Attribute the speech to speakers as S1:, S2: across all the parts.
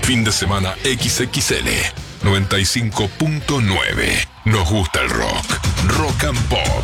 S1: Fin de semana XXL 95.9. Nos gusta el rock. Rock and Pop.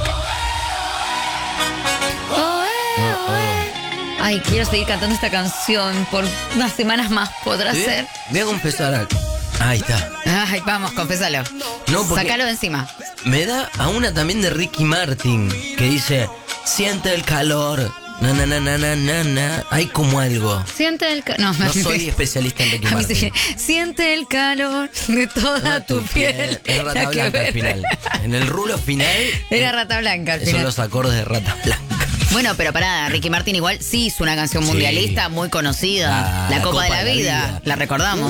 S2: Ay, quiero seguir cantando esta canción por unas semanas más. ¿Podrá ser?
S3: Voy a confesar algo. Ahí está.
S2: Ay, vamos, confésalo.
S3: No, porque
S2: Sácalo de encima.
S3: me da a una también de Ricky Martin que dice: siente el calor. Na, na, na, na, na, na, na. Hay como algo.
S2: Siente el calor.
S3: No soy especialista en Ricky Martin.
S2: Siente el calor de toda tu piel.
S3: Es Rata
S2: Nada que
S3: Blanca al
S2: ver.
S3: final. En el rulo final.
S2: Era Rata Blanca al
S3: Son
S2: final.
S3: los acordes de Rata Blanca.
S2: Bueno, pero pará, Ricky Martin igual sí hizo una canción mundialista muy conocida. La Copa de la Vida. La recordamos.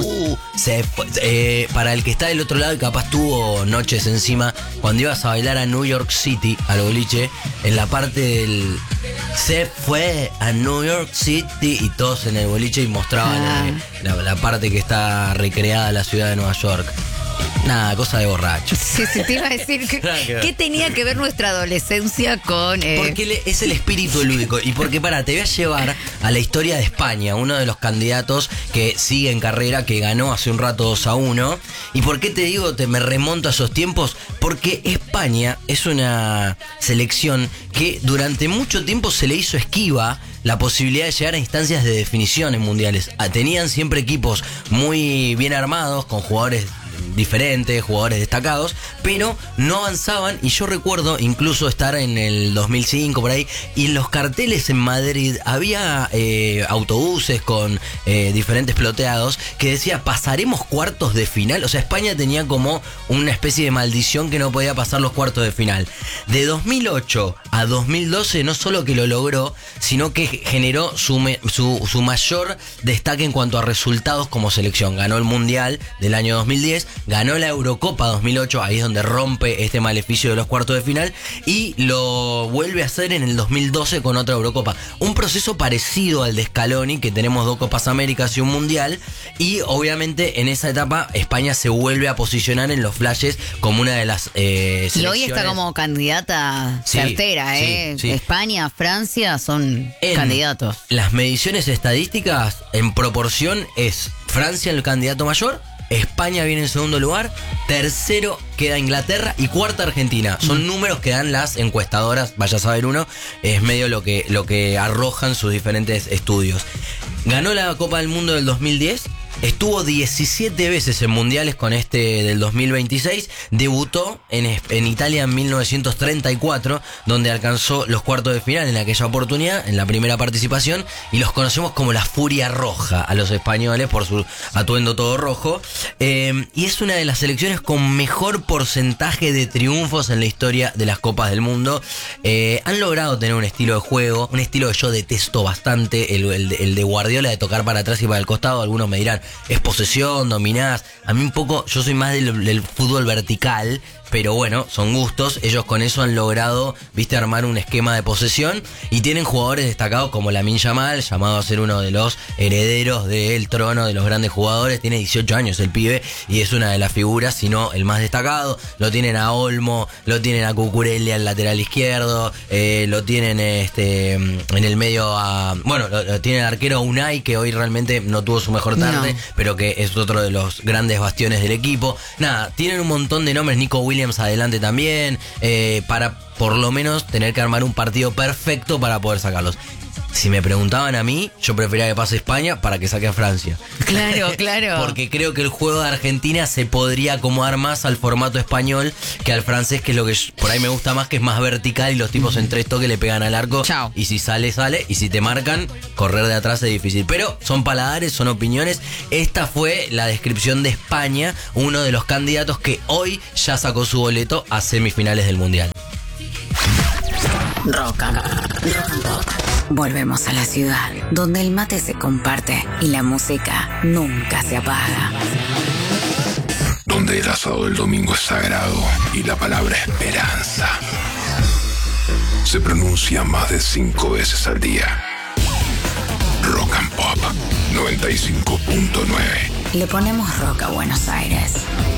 S3: Para el que está del otro lado y capaz tuvo noches encima, cuando ibas a bailar a New York City, al boliche, en la parte del... Se fue a New York City y todos en el boliche y mostraban la parte que está recreada la ciudad de Nueva York. Nada, cosa de borracho.
S2: Sí, te iba a decir ¿qué tenía que ver nuestra adolescencia con...?
S3: Porque es el espíritu lúdico. Y porque, te voy a llevar a la historia de España, uno de los candidatos que sigue en carrera, que ganó hace un rato 2-1. ¿Y por qué te digo, me remonto a esos tiempos? Porque España es una selección que durante mucho tiempo se le hizo esquiva la posibilidad de llegar a instancias de definición en mundiales. Tenían siempre equipos muy bien armados, con jugadores diferentes, jugadores destacados, pero no avanzaban. Y yo recuerdo incluso estar en el 2005 por ahí, y en los carteles en Madrid había autobuses con diferentes ploteados que decía: pasaremos cuartos de final. O sea, España tenía como una especie de maldición que no podía pasar los cuartos de final. De 2008 a 2012 no solo que lo logró, sino que generó su mayor destaque en cuanto a resultados como selección. Ganó el Mundial del año 2010, ganó la Eurocopa 2008, ahí es donde rompe este maleficio de los cuartos de final, y lo vuelve a hacer en el 2012 con otra Eurocopa. Un proceso parecido al de Scaloni, que tenemos 2 Copas Américas y un Mundial, y obviamente en esa etapa España se vuelve a posicionar en los flashes como una de las selecciones.
S2: Y hoy está como candidata certera,
S3: sí.
S2: España, Francia son candidatos.
S3: Las mediciones estadísticas, en proporción, es Francia el candidato mayor, España viene en segundo lugar, tercero queda Inglaterra y cuarta Argentina. Son números que dan las encuestadoras, vaya a saber uno, es medio lo que arrojan sus diferentes estudios. Ganó la Copa del Mundo del 2010. Estuvo 17 veces en mundiales con este del 2026. Debutó en Italia en 1934, donde alcanzó los cuartos de final en aquella oportunidad, en la primera participación, y los conocemos como la Furia Roja a los españoles por su atuendo todo rojo. Y es una de las selecciones con mejor porcentaje de triunfos en la historia de las Copas del Mundo. Han logrado tener un estilo de juego, un estilo que yo detesto bastante, el de Guardiola, de tocar para atrás y para el costado. Algunos me dirán: es posesión, dominás. A mí un poco, yo soy más del fútbol vertical, pero bueno, son gustos. Ellos con eso han logrado, armar un esquema de posesión, y tienen jugadores destacados como Lamine Yamal, llamado a ser uno de los herederos del trono de los grandes jugadores. Tiene 18 años el pibe y es una de las figuras, si no el más destacado. Lo tienen a Olmo, lo tienen a Cucurella al lateral izquierdo, lo tienen en el medio lo tienen al arquero Unai, que hoy realmente no tuvo su mejor tarde, pero que es otro de los grandes bastiones del equipo. Nada, tienen un montón de nombres. Nico Williams adelante también, para por lo menos tener que armar un partido perfecto para poder sacarlos. Si me preguntaban a mí, yo prefería que pase España para que saque a Francia.
S2: Claro.
S3: Porque creo que el juego de Argentina se podría acomodar más al formato español que al francés, que es lo que por ahí me gusta más, que es más vertical y los tipos en 3 toques le pegan al arco.
S2: Chao.
S3: Y si sale, y si te marcan, correr de atrás es difícil. Pero son paladares, son opiniones. Esta fue la descripción de España, uno de los candidatos que hoy ya sacó su boleto a semifinales del Mundial.
S4: Rock and Pop. Volvemos a la ciudad, donde el mate se comparte y la música nunca se apaga.
S1: Donde el asado del domingo es sagrado y la palabra esperanza se pronuncia más de 5 veces al día. Rock and Pop 95.9.
S4: Le ponemos rock a Buenos Aires.